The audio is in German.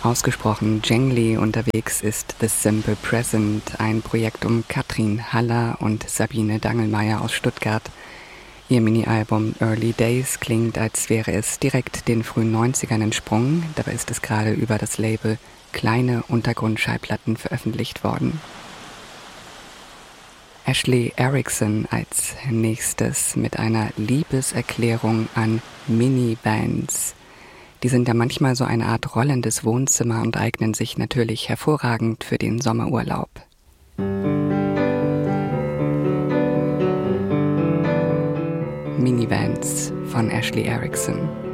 Ausgesprochen jangly unterwegs ist The Simple Present, ein Projekt um Katrin Haller und Sabine Dangelmayr aus Stuttgart. Ihr Mini-Album Early Days klingt, als wäre es direkt den frühen 90ern entsprungen. Dabei ist es gerade über das Label Kleine Untergrundschallplatten veröffentlicht worden. Ashley Erickson als nächstes mit einer Liebeserklärung an Minibands. Die sind ja manchmal so eine Art rollendes Wohnzimmer und eignen sich natürlich hervorragend für den Sommerurlaub. Minivans von Ashley Erickson.